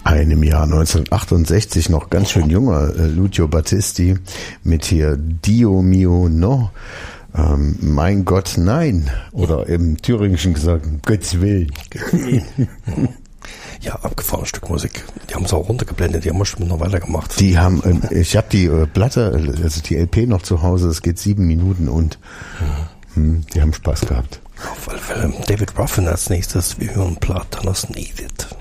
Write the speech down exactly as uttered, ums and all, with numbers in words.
Einem Jahr neunzehnhundertachtundsechzig noch ganz schön junger äh, Lucio Battisti mit hier Dio mio no, ähm, mein Gott nein, oder im Thüringischen gesagt, Gottes Willen. Ja, abgefahrenes Stück Musik. Die haben es auch runtergeblendet, die haben bestimmt noch weitergemacht. Die haben, ähm, ich habe die äh, Platte, also die L P noch zu Hause, es geht sieben Minuten und mhm. mh, die haben Spaß gehabt. Auf alle Fälle David Ruffin als nächstes, wir hören Platanos Need It.